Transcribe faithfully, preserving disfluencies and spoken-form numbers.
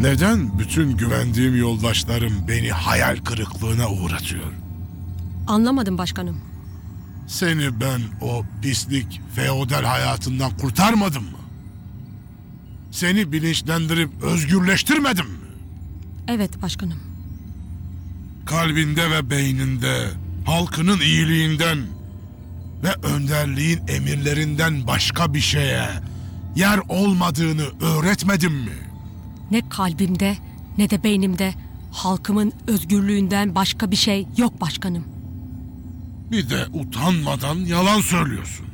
Neden bütün güvendiğim yoldaşlarım beni hayal kırıklığına uğratıyor? Anlamadım başkanım. Seni ben o pislik feodal hayatından kurtarmadım mı? Seni bilinçlendirip özgürleştirmedim mi? Evet başkanım. Kalbinde ve beyninde halkının iyiliğinden ve önderliğin emirlerinden başka bir şeye yer olmadığını öğretmedim mi? Ne kalbimde ne de beynimde halkımın özgürlüğünden başka bir şey yok başkanım. Bir de utanmadan yalan söylüyorsun.